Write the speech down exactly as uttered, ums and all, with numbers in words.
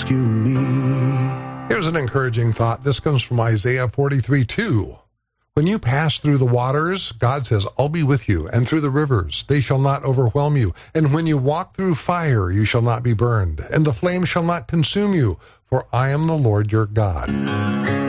rescue me. Here's an encouraging thought. This comes from Isaiah forty-three two. When you pass through the waters, God says, I'll be with you, and through the rivers, they shall not overwhelm you. And when you walk through fire, you shall not be burned, and the flame shall not consume you, for I am the Lord your God.